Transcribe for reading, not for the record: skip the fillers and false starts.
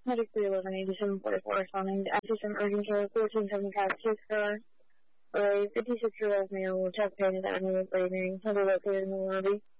Medic 311 8744 responding to system urgent care 1475 car. A 56-year-old male with chest pain is ambulance breathing. Heavily located in the lobby.